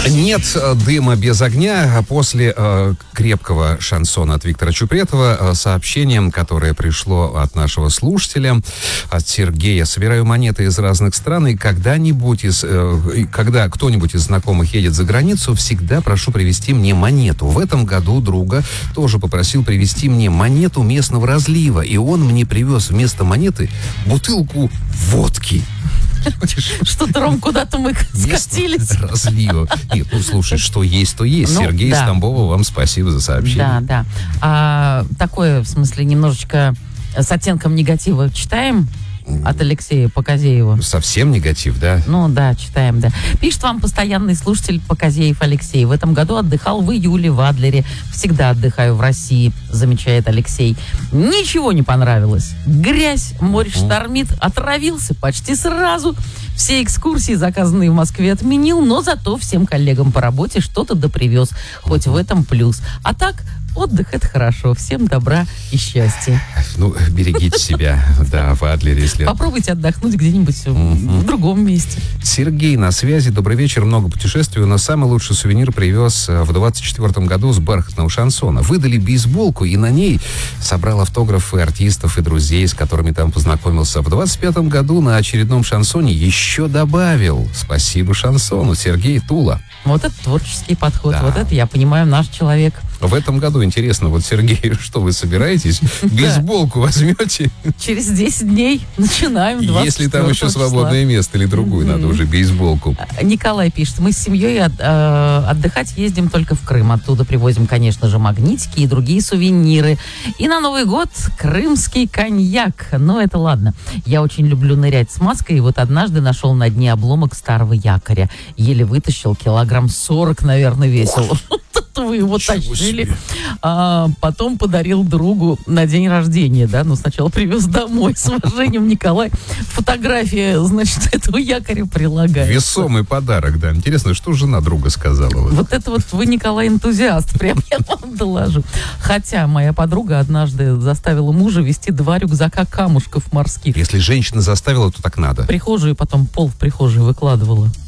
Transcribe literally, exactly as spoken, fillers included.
Нет дыма без огня. После э, крепкого шансона от Виктора Чупретова э, сообщение, которое пришло от нашего слушателя, от Сергея. Собираю монеты из разных стран, и когда-нибудь из, э, когда кто-нибудь из знакомых едет за границу, всегда прошу привезти мне монету. В этом году друга тоже попросил привезти мне монету местного разлива, и он мне привез вместо монеты бутылку водки. Что-то, Ром, куда-то мы скатились. Разлива. Нет, ну слушай, что есть, то есть. Ну, Сергей да. из Тамбова, вам спасибо за сообщение. Да, да. А, такое, в смысле, немножечко с оттенком негатива читаем от Алексея Показеева. Совсем негатив, да? Ну да, читаем, да. Пишет вам постоянный слушатель Показеев Алексей. В этом году отдыхал в июле в Адлере. Всегда отдыхаю в России, замечает Алексей. Ничего не понравилось. Грязь, море штормит, отравился почти сразу. Все экскурсии, заказанные в Москве, отменил, но зато всем коллегам по работе что-то допривез. Хоть в этом плюс. А так, отдых — это хорошо. Всем добра и счастья. Ну, берегите себя, да, в Адлере, если... Попробуйте отдохнуть где-нибудь в другом месте. Сергей на связи. Добрый вечер. Много путешествий, но самый лучший сувенир привез в двадцать четвёртом году с бархатного шансона. Выдали бейсболку, и на ней собрал автографы артистов и друзей, с которыми там познакомился. В двадцать пятом году на очередном шансоне еще добавил. Спасибо шансону. Сергей, Тула. Вот это творческий подход. Да. Вот это, я понимаю, наш человек. В этом году интересно, вот, Сергей, что вы собираетесь? Бейсболку возьмете? Через десять дней начинаем. Если там еще свободное место или другую, надо уже бейсболку. Николай пишет, мы с семьей от, э, отдыхать ездим только в Крым. Оттуда привозим, конечно же, магнитики и другие сувениры. И на Новый год крымский коньяк. Но это ладно. Я очень люблю нырять с маской. И вот однажды нашел на дне обломок старого якоря. Еле вытащил, килограмм сорок, наверное, весил. Вы его тащили. А потом подарил другу на день рождения, да, ну сначала привез домой. С уважением, Николай. Фотография, значит, этого якоря прилагается. Весомый подарок, да. Интересно, что жена друга сказала? Вот, вот это вот вы, Николай, энтузиаст, прям я вам доложу. Хотя моя подруга однажды заставила мужа везти два рюкзака камушков морских. Если женщина заставила, то так надо. В прихожую, потом пол в прихожей выкладывала.